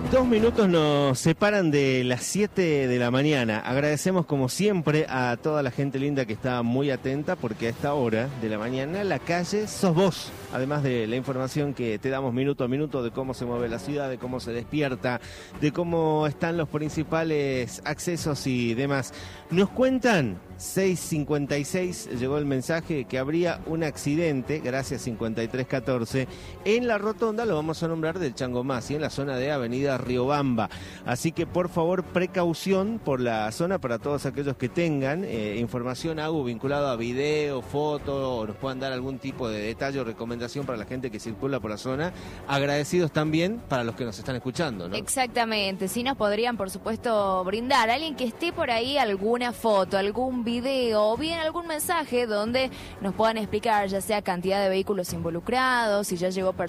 2 minutos nos separan de las 7 de la mañana. Agradecemos como siempre a toda la gente linda que está muy atenta, porque a esta hora de la mañana la calle sos vos. Además de la información que te damos minuto a minuto de cómo se mueve la ciudad, de cómo se despierta, de cómo están los principales accesos y demás. Nos cuentan, 6:56 llegó el mensaje que habría un accidente, gracias 5314, en la rotonda, lo vamos a nombrar, del Chango Masi, en la zona de Avenida Riobamba. Así que por favor, precaución por la zona para todos aquellos que tengan información, algo vinculado a video, foto, o nos puedan dar algún tipo de detalle o recomendación para la gente que circula por la zona. Agradecidos también para los que nos están escuchando, ¿no? Exactamente, sí nos podrían, por supuesto, brindar alguien que esté por ahí alguna foto, algún video o bien algún mensaje donde nos puedan explicar, ya sea cantidad de vehículos involucrados, si ya llegó